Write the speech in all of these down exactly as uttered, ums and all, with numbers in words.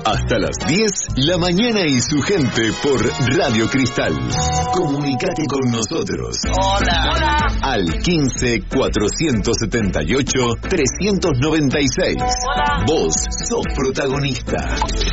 Hasta las diez, la mañana y su gente por Radio Cristal. Comunicate con nosotros. Hola. Hola. Al quince, cuatrocientos setenta y ocho, trescientos noventa y seis. Hola. Vos sos protagonista.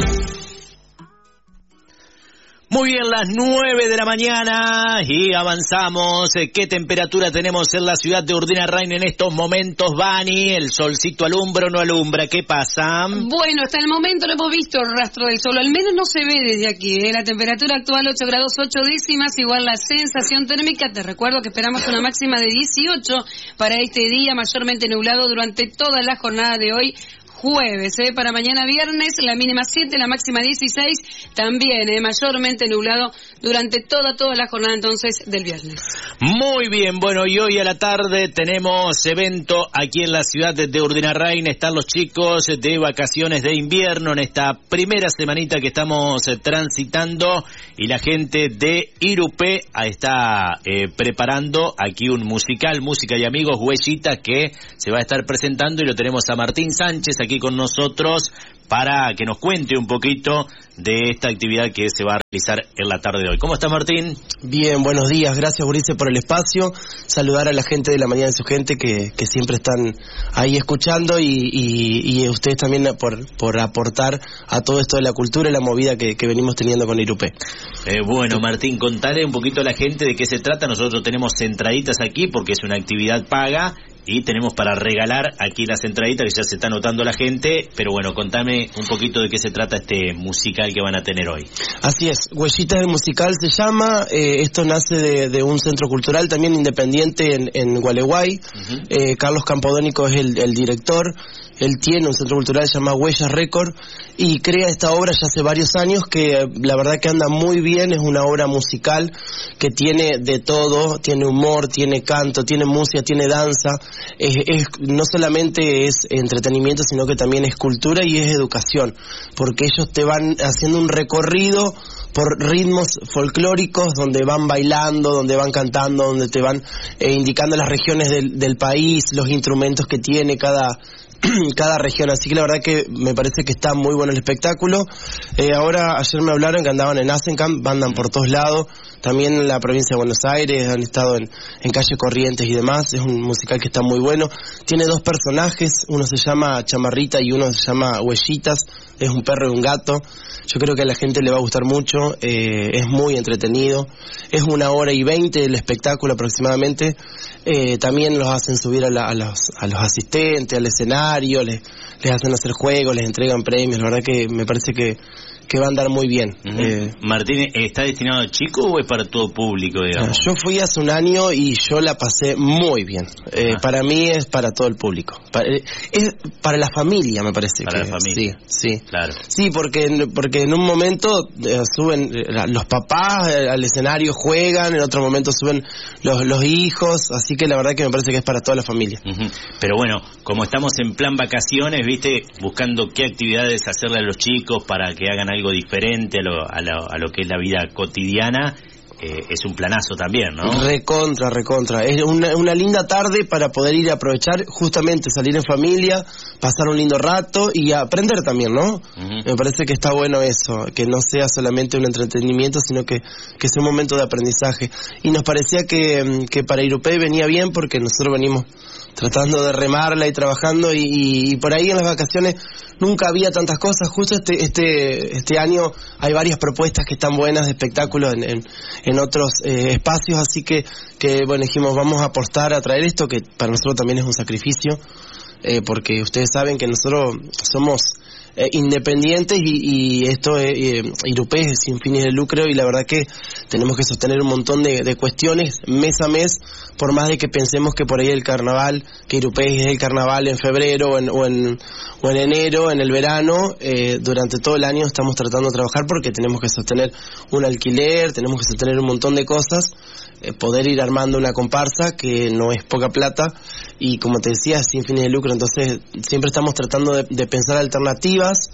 Muy bien, las nueve de la mañana y avanzamos. ¿Qué temperatura tenemos en la ciudad de Urdinarrain en estos momentos, Vani? ¿El solcito alumbra o no alumbra? ¿Qué pasa? Bueno, hasta el momento no hemos visto el rastro del sol, al menos no se ve desde aquí, ¿eh? La temperatura actual ocho grados ocho décimas, igual la sensación térmica. Te recuerdo que esperamos una máxima de dieciocho para este día, mayormente nublado durante toda la jornada de hoy. Jueves, ¿eh? Para mañana viernes, la mínima siete, la máxima dieciséis, también, ¿eh? Mayormente nublado durante toda, toda la jornada entonces del viernes. Muy bien, bueno, y hoy a la tarde tenemos evento aquí en la ciudad de Urdinarrain. Están los chicos de vacaciones de invierno en esta primera semanita que estamos transitando y la gente de Irupé está eh, preparando aquí un musical, Música y Amigos, Huellitas, que se va a estar presentando y lo tenemos a Martín Sánchez aquí con nosotros para que nos cuente un poquito de esta actividad que se va a realizar en la tarde de hoy. ¿Cómo está, Martín? Bien, buenos días, gracias, Ulises, por el espacio. Saludar a la gente de la mañana de su gente que, que siempre están ahí escuchando y, y, y ustedes también por, por aportar a todo esto de la cultura y la movida que, que venimos teniendo con Irupé. Eh, bueno, Martín, contale un poquito a la gente de qué se trata. Nosotros tenemos entraditas aquí porque es una actividad paga y tenemos para regalar aquí las entraditas que ya se está anotando la gente, pero bueno, contame un poquito de qué se trata este musical que van a tener hoy. Así es, Huellitas del musical se llama, eh, esto nace de, de un centro cultural también independiente en, en Gualeguay. Uh-huh. eh, Carlos Campodónico es el, el director. Él tiene un centro cultural llamado Huellas Record y crea esta obra ya hace varios años que la verdad que anda muy bien. Es una obra musical que tiene de todo, tiene humor, tiene canto, tiene música, tiene danza. Es, es, no solamente es entretenimiento, sino que también es cultura y es educación, porque ellos te van haciendo un recorrido por ritmos folclóricos donde van bailando, donde van cantando, donde te van eh, indicando las regiones del, del país, los instrumentos que tiene cada cada región, así que la verdad que me parece que está muy bueno el espectáculo. Eh, ahora, ayer me hablaron que andaban en Asencamp, andan por todos lados, también en la provincia de Buenos Aires, han estado en, en Calle Corrientes y demás. Es un musical que está muy bueno. Tiene dos personajes, uno se llama Chamarrita y uno se llama Huellitas, es un perro y un gato. Yo creo que a la gente le va a gustar mucho, eh, es muy entretenido, es una hora y veinte el espectáculo aproximadamente. Eh, también los hacen subir a, la, a, los, a los asistentes, al escenario, les, les hacen hacer juegos, les entregan premios. La verdad que me parece que, que va a andar muy bien. Uh-huh. eh, Martín, ¿está destinado a chicos o es para todo público, digamos? Yo fui hace un año y yo la pasé muy bien. Eh, ah. Para mí es para todo el público. Para, es para la familia, me parece. Para que, la familia. Sí, sí. Claro. Sí, porque, porque en un momento eh, suben eh, los papás eh, al escenario, juegan, en otro momento suben los, los hijos, así que la verdad que me parece que es para toda la familia. Uh-huh. Pero bueno, como estamos en plan vacaciones, viste, buscando qué actividades hacerle a los chicos para que hagan algo diferente a lo, a lo, a lo que es la vida cotidiana, eh, es un planazo también, ¿no? Recontra, recontra. Es una, una linda tarde para poder ir a aprovechar, justamente salir en familia, pasar un lindo rato y aprender también, ¿no? Uh-huh. Me parece que está bueno eso, que no sea solamente un entretenimiento, sino que, que sea un momento de aprendizaje. Y nos parecía que, que para Irupé venía bien porque nosotros venimos tratando de remarla y trabajando y, y, y por ahí en las vacaciones nunca había tantas cosas. Justo este este este año hay varias propuestas que están buenas de espectáculos en, en, en otros eh, espacios, así que, que bueno, dijimos vamos a apostar a traer esto, que para nosotros también es un sacrificio, eh, porque ustedes saben que nosotros somos Eh, independientes y, y esto es eh, Irupé es sin fines de lucro y la verdad que tenemos que sostener un montón de, de cuestiones mes a mes, por más de que pensemos que por ahí el carnaval, que Irupé es el carnaval en febrero o en, o en, o en enero, en el verano, eh, durante todo el año estamos tratando de trabajar porque tenemos que sostener un alquiler, tenemos que sostener un montón de cosas, eh, poder ir armando una comparsa que no es poca plata y como te decía, sin fines de lucro, entonces siempre estamos tratando de, de pensar alternativas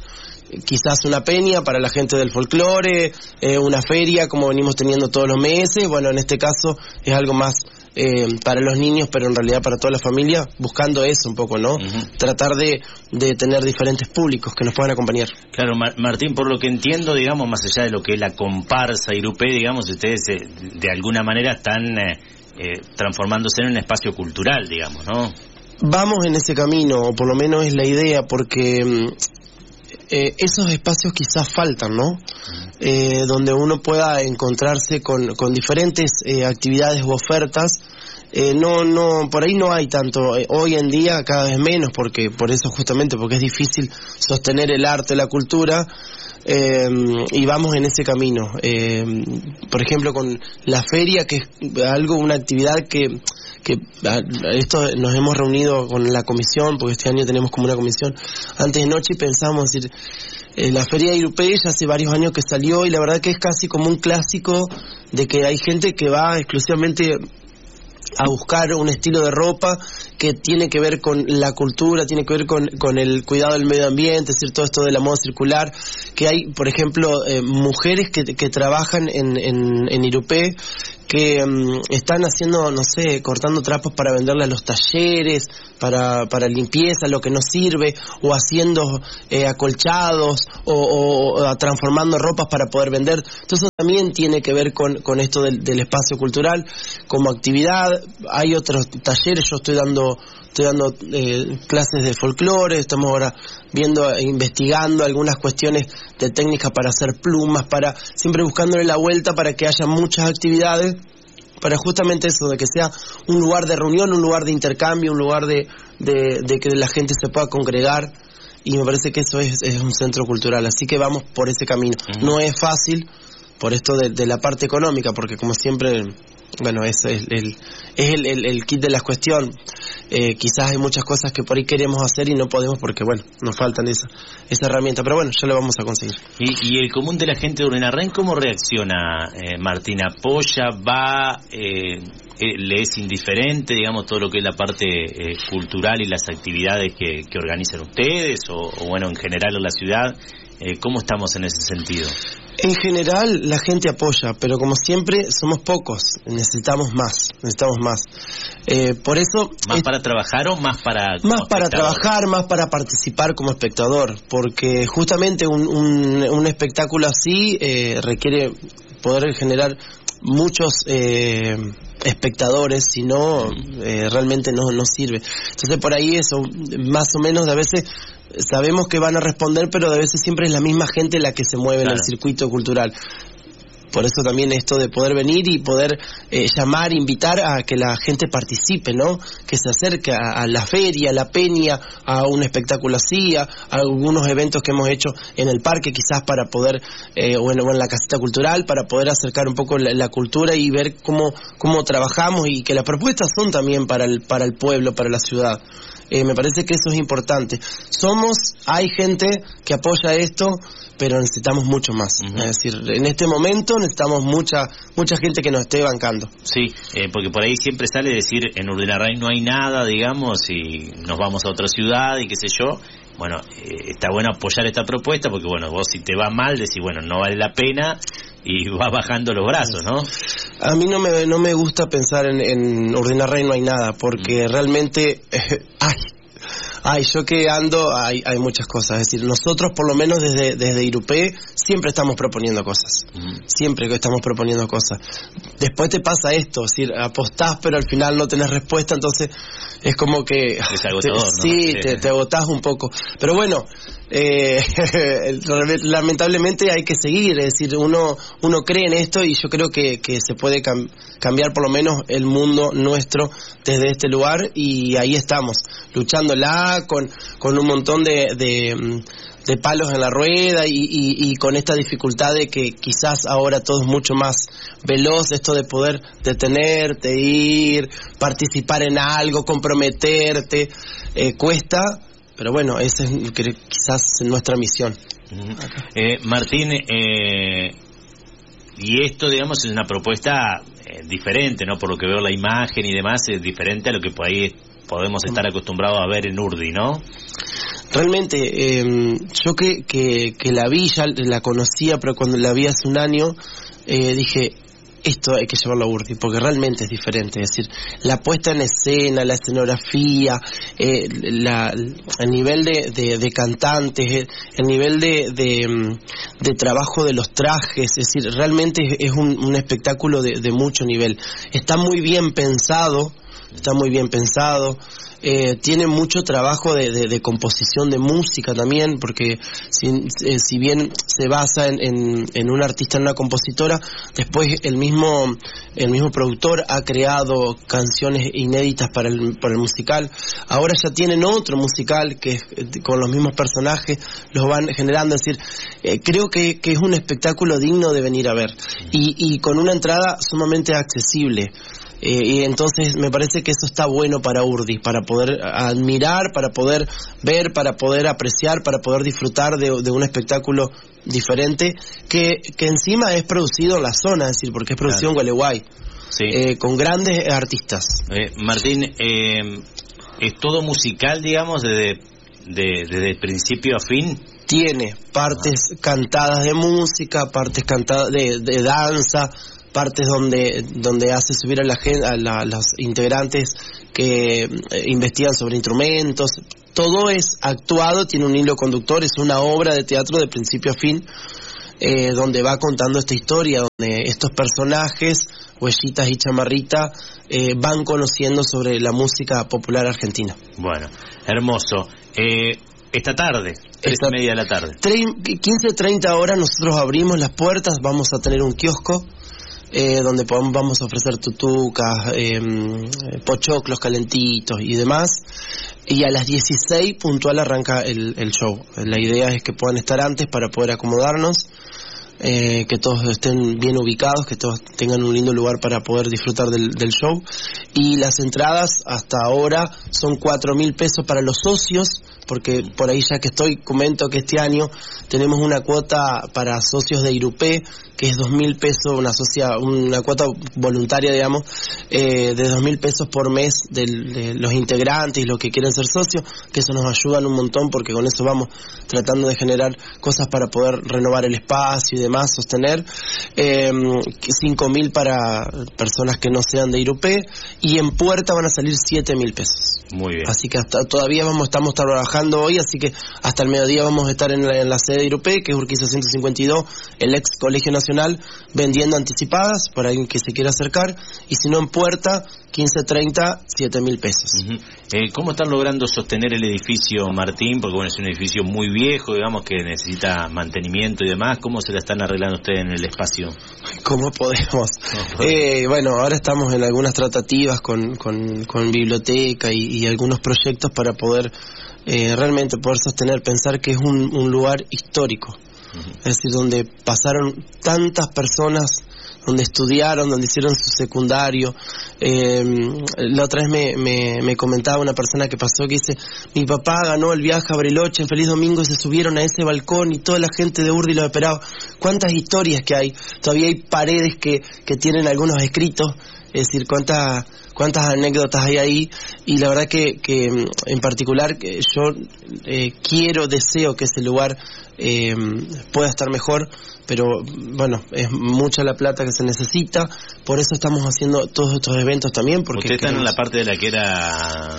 quizás una peña para la gente del folclore, eh, una feria como venimos teniendo todos los meses. Bueno, en este caso es algo más eh, para los niños, pero en realidad para toda la familia, buscando eso un poco, ¿no? Uh-huh. Tratar de, de tener diferentes públicos que nos puedan acompañar. Claro, Mar- Martín, por lo que entiendo, digamos, más allá de lo que es la comparsa Irupé, digamos, ustedes eh, de alguna manera están eh, eh, transformándose en un espacio cultural, digamos, ¿no? Vamos en ese camino, o por lo menos es la idea, porque eh, esos espacios quizás faltan, ¿no? Eh, donde uno pueda encontrarse con, con diferentes eh, actividades u ofertas. Eh, no, no, por ahí no hay tanto. Eh, hoy en día cada vez menos, porque por eso justamente, porque es difícil sostener el arte, la cultura. Eh, y vamos en ese camino. Eh, por ejemplo, con la feria, que es algo, una actividad que que esto nos hemos reunido con la comisión, porque este año tenemos como una comisión antes de noche, y pensamos, es decir, eh, la feria de Irupé ya hace varios años que salió, y la verdad que es casi como un clásico de que hay gente que va exclusivamente a buscar un estilo de ropa que tiene que ver con la cultura, tiene que ver con, con el cuidado del medio ambiente, es decir, todo esto de la moda circular, que hay, por ejemplo, eh, mujeres que, que trabajan en, en, en Irupé, que um, están haciendo, no sé, cortando trapos para venderle a los talleres, para, para limpieza, lo que no sirve, o haciendo eh, acolchados, o, o, o transformando ropas para poder vender. Entonces también tiene que ver con, con esto del, del espacio cultural como actividad. Hay otros talleres, yo estoy dando estoy dando eh, clases de folclore, estamos ahora viendo, investigando algunas cuestiones de técnicas para hacer plumas, para siempre buscándole la vuelta para que haya muchas actividades, para justamente eso, de que sea un lugar de reunión, un lugar de intercambio, un lugar de, de, de que la gente se pueda congregar, y me parece que eso es, es un centro cultural, así que vamos por ese camino. Uh-huh. No es fácil por esto de, de la parte económica, porque como siempre, bueno, ese es el, es el, el, el kit de la cuestión. Eh, quizás hay muchas cosas que por ahí queremos hacer y no podemos porque, bueno, nos faltan esa, esa herramienta, pero bueno, ya lo vamos a conseguir. ¿Y, y el común de la gente de Urdinarrain cómo reacciona, eh, Martín? ¿Apoya, va, eh, eh, le es indiferente, digamos, todo lo que es la parte eh, cultural y las actividades que, que organizan ustedes, o, o bueno, en general en la ciudad? Eh, ¿Cómo estamos en ese sentido? En general la gente apoya, pero como siempre somos pocos, necesitamos más, necesitamos más. Eh, por eso... ¿Más es, para trabajar o más para... Más para trabajar, más para participar como espectador, porque justamente un, un, un espectáculo así eh, requiere poder generar muchos eh, espectadores, si no, eh, realmente no, no sirve. Entonces por ahí eso, más o menos a veces... Sabemos que van a responder, pero a veces siempre es la misma gente la que se mueve, claro, en el circuito cultural. Por eso también esto de poder venir y poder eh, llamar, invitar a que la gente participe, ¿no? Que se acerque a, a la feria, a la peña, a un espectáculo así, a, a algunos eventos que hemos hecho en el parque, quizás para poder, eh, o, en, o en la casita cultural, para poder acercar un poco la, la cultura y ver cómo, cómo trabajamos, y que las propuestas son también para el, para el pueblo, para la ciudad. Eh, me parece que eso es importante. Somos, hay gente que apoya esto, pero necesitamos mucho más. Uh-huh. Es decir, en este momento necesitamos mucha mucha gente que nos esté bancando. Sí, eh, porque por ahí siempre sale decir, en Urdinarrain no hay nada, digamos, y nos vamos a otra ciudad y qué sé yo. Bueno, eh, está bueno apoyar esta propuesta, porque bueno, vos si te va mal decís, bueno, no vale la pena, y vas bajando los brazos, ¿no? A mí no me no me gusta pensar en, en Urdinarrain no hay nada, porque mm. realmente eh, ay, ay, yo que ando, hay, hay muchas cosas. Es decir, nosotros por lo menos desde, desde Irupé siempre estamos proponiendo cosas, mm. siempre que estamos proponiendo cosas. Después te pasa esto, es decir, apostás pero al final no tenés respuesta, entonces es como que es agotador, te, ¿no? Sí, te, te agotás un poco. Pero bueno, eh, lamentablemente hay que seguir, es decir, uno uno cree en esto, y yo creo que, que se puede cam- cambiar por lo menos el mundo nuestro desde este lugar, y ahí estamos, luchándola con, con un montón de, de, de palos en la rueda, y, y, y con esta dificultad de que quizás ahora todo es mucho más veloz, esto de poder detenerte, ir, participar en algo, comprometerte, eh, cuesta. Pero bueno, esa es quizás nuestra misión. Uh-huh. Eh, Martín, eh, y esto, digamos, es una propuesta eh, diferente, ¿no? Por lo que veo la imagen y demás, es diferente a lo que por ahí podemos estar acostumbrados a ver en Urdi, ¿no? realmente, eh, yo que, que, que la vi, ya la conocía, pero cuando la vi hace un año, eh, dije, esto hay que llevarlo a Urdi, porque realmente es diferente. Es decir, la puesta en escena, la escenografía, eh, la, el nivel de, de, de cantantes, el nivel de, de, de trabajo de los trajes, es decir, realmente es un, un espectáculo de, de mucho nivel. Está muy bien pensado, está muy bien pensado. Eh, tiene mucho trabajo de, de, de composición de música también, porque si, eh, si bien se basa en, en, en un artista, en una compositora, después el mismo el mismo productor ha creado canciones inéditas para el, para el musical. Ahora ya tienen otro musical que es, con los mismos personajes los van generando. Es decir, eh, creo que, que es un espectáculo digno de venir a ver y, y con una entrada sumamente accesible. Eh, y entonces me parece que eso está bueno para Urdi, para poder admirar, para poder ver, para poder apreciar, para poder disfrutar de, de un espectáculo diferente que, que encima es producido en la zona, es decir, porque es producido claro. en Gualeguay, sí. eh, con grandes artistas. Eh, Martín, eh, ¿es todo musical, digamos, desde, de, desde principio a fin? Tiene partes ah. cantadas de música, partes cantadas de, de danza, partes donde donde hace subir a la gente, a, la, a los integrantes que eh, investigan sobre instrumentos. Todo es actuado, tiene un hilo conductor, es una obra de teatro de principio a fin, eh, donde va contando esta historia, donde estos personajes, Huellitas y Chamarrita, eh, van conociendo sobre la música popular argentina. Bueno, hermoso. Eh, esta tarde, tres y media de la tarde. quince, treinta horas nosotros abrimos las puertas, vamos a tener un kiosco, Eh, donde podemos, vamos a ofrecer tutucas, eh, pochoclos calentitos y demás, y a las dieciséis puntual arranca el, el show. La idea es que puedan estar antes para poder acomodarnos, eh, que todos estén bien ubicados, que todos tengan un lindo lugar para poder disfrutar del, del show. Y las entradas hasta ahora son cuatro mil pesos para los socios, porque por ahí ya que estoy, comento que este año tenemos una cuota para socios de Irupé, que es dos mil pesos, una socia, una cuota voluntaria, digamos, eh, de dos mil pesos por mes de, de los integrantes y los que quieren ser socios, que eso nos ayudan un montón, porque con eso vamos tratando de generar cosas para poder renovar el espacio y demás, sostener. Eh, cinco mil para personas que no sean de Irupé, y en puerta van a salir siete mil pesos. Muy bien. Así que hasta todavía vamos, estamos trabajando hoy, así que hasta el mediodía vamos a estar en la, en la sede de Irupé, que es Urquiza ciento cincuenta y dos, el ex Colegio Nacional, vendiendo anticipadas para alguien que se quiera acercar, y si no en puerta, quince treinta, siete mil pesos. Uh-huh. eh, ¿Cómo están logrando sostener el edificio, Martín? Porque bueno, es un edificio muy viejo, digamos, que necesita mantenimiento y demás. ¿Cómo se la están arreglando ustedes en el espacio? ¿Cómo podemos? ¿Cómo eh, bueno, ahora estamos en algunas tratativas con, con, con biblioteca y, y algunos proyectos para poder eh, realmente poder sostener, pensar que es un, un lugar histórico. Uh-huh. Es decir, donde pasaron tantas personas, donde estudiaron, donde hicieron su secundario. Eh, la otra vez me, me, me comentaba una persona que pasó, que dice, mi papá ganó el viaje a Bariloche en Feliz Domingo, y se subieron a ese balcón y toda la gente de Urdi lo esperaba. ¿Cuántas historias que hay? Todavía hay paredes que, que tienen algunos escritos, es decir, cuántas cuántas anécdotas hay ahí, y la verdad que, que en particular que yo eh, quiero, deseo que ese lugar eh, pueda estar mejor, pero bueno, es mucha la plata que se necesita, por eso estamos haciendo todos estos eventos también. Porque ustedes están en la parte de la que era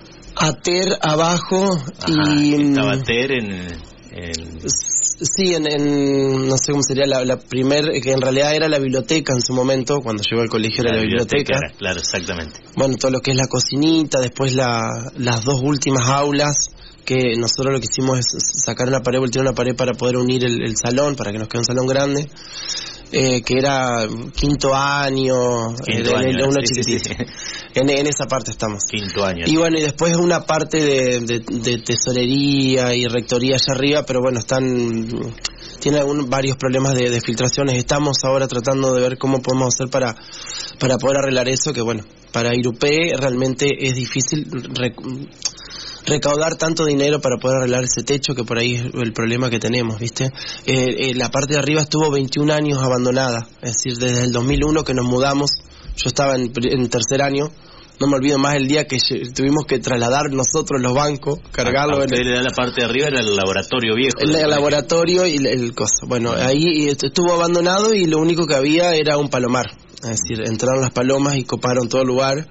Ater abajo. Ajá, y estaba Ater en, en... sí, en, en no sé cómo sería la, la primer, que en realidad era la biblioteca en su momento, cuando llegó al colegio era la, la biblioteca, biblioteca. Era, claro, exactamente. Bueno, todo lo que es la cocinita, después la, las dos últimas aulas, que nosotros lo que hicimos es sacar una pared, voltear una pared para poder unir el, el salón, para que nos quede un salón grande, eh, que era quinto año, quinto era, año era uno sí, chiquitito. Sí, sí. En, en esa parte estamos. Quinto año. Y bueno, y después una parte de, de, de tesorería y rectoría allá arriba, pero bueno, están... tiene algún, varios problemas de, de filtraciones. Estamos ahora tratando de ver cómo podemos hacer para, para poder arreglar eso, que bueno, para Irupé realmente es difícil rec, recaudar tanto dinero para poder arreglar ese techo, que por ahí es el problema que tenemos, ¿viste? Eh, eh, la parte de arriba estuvo veintiún años abandonada, es decir, desde el dos mil uno que nos mudamos, yo estaba en, en tercer año, No me olvido más el día que tuvimos que trasladar nosotros los bancos, cargarlo. A usted le da la parte de arriba, era el laboratorio viejo. El, el laboratorio y el, el cosa. Bueno, ahí estuvo abandonado y lo único que había era un palomar. Es decir, entraron las palomas y coparon todo el lugar.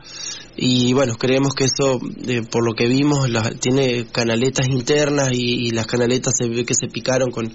Y bueno, creemos que eso, eh, por lo que vimos, la, tiene canaletas internas y, y las canaletas se ve que se picaron con...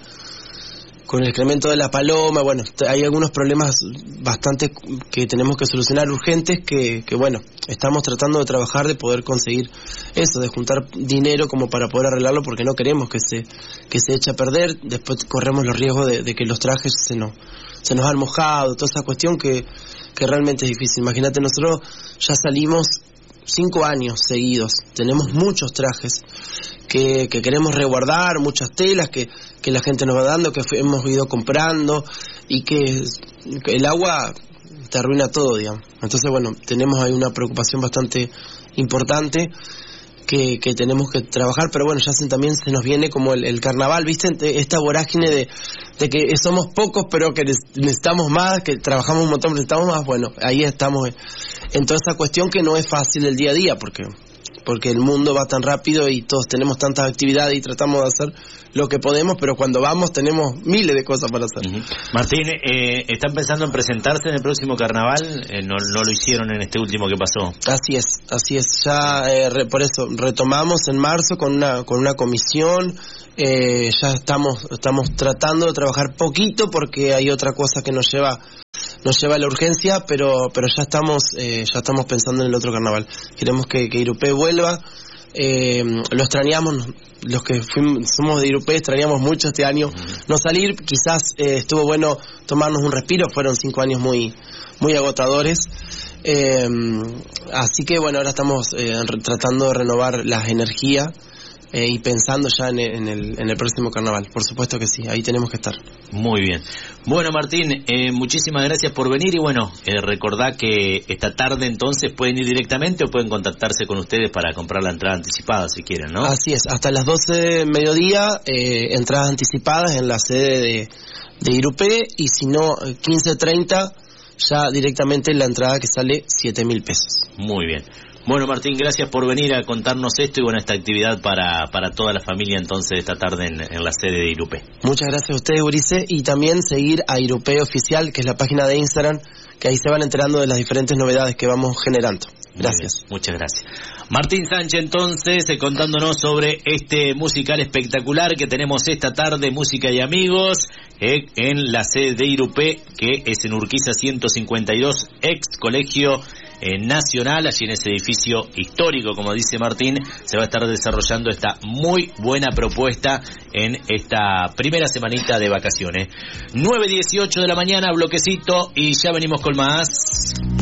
con el excremento de la paloma. Bueno, hay algunos problemas bastante que tenemos que solucionar urgentes que, que bueno, estamos tratando de trabajar, de poder conseguir eso, de juntar dinero como para poder arreglarlo, porque no queremos que se que se eche a perder. Después corremos los riesgos de, de que los trajes se nos se nos han mojado, toda esa cuestión que, que realmente es difícil. Imagínate, nosotros ya salimos cinco años seguidos, tenemos muchos trajes que, que queremos resguardar, muchas telas que, que la gente nos va dando, que fue, hemos ido comprando, y que, que el agua te arruina todo, digamos. Entonces, bueno, tenemos ahí una preocupación bastante importante que, que tenemos que trabajar, pero bueno, ya se, también se nos viene como el, el carnaval, ¿viste? Esta vorágine de, de que somos pocos, pero que necesitamos más, que trabajamos un montón, necesitamos más. Bueno, ahí estamos en toda esa cuestión que no es fácil el día a día, porque porque el mundo va tan rápido y todos tenemos tantas actividades y tratamos de hacer lo que podemos, pero cuando vamos tenemos miles de cosas para hacer. Uh-huh. Martín, eh, ¿están pensando en presentarse en el próximo carnaval? Eh, no, no lo hicieron en este último que pasó. Así es, así es. Ya eh, re, por eso retomamos en marzo con una con una comisión. Eh, ya estamos estamos tratando de trabajar poquito porque hay otra cosa que nos lleva nos lleva a la urgencia, pero pero ya estamos eh, ya estamos pensando en el otro carnaval. Queremos que, que Irupé vuelva. Eh, lo extrañamos, los que fuimos, somos de Irupé, extrañamos mucho este año no salir. Quizás eh, estuvo bueno tomarnos un respiro, fueron cinco años muy muy agotadores. Eh, así que bueno, ahora estamos eh, tratando de renovar las energías. Eh, y pensando ya en el, en, el, en el próximo carnaval, por supuesto que sí, ahí tenemos que estar. Muy bien. Bueno, Martín, eh, muchísimas gracias por venir y bueno, eh, recordá que esta tarde entonces pueden ir directamente o pueden contactarse con ustedes para comprar la entrada anticipada si quieren, ¿no? Así es, hasta las doce de mediodía, eh, entradas anticipadas en la sede de, de Irupé, y si no, quince treinta ya directamente la entrada que sale siete mil pesos. Muy bien. Bueno, Martín, gracias por venir a contarnos esto y bueno, esta actividad para para toda la familia entonces esta tarde en, en la sede de Irupé. Muchas gracias a ustedes, Ulises, y también seguir a Irupé Oficial, que es la página de Instagram, que ahí se van enterando de las diferentes novedades que vamos generando. Gracias. Muchas gracias. Martín Sánchez entonces eh, contándonos sobre este musical espectacular que tenemos esta tarde, Música y Amigos, eh, en la sede de Irupé, que es en Urquiza ciento cincuenta y dos, ex colegio Eh, nacional, allí en ese edificio histórico, como dice Martín, se va a estar desarrollando esta muy buena propuesta en esta primera semanita de vacaciones. nueve dieciocho de la mañana, bloquecito, y ya venimos con más.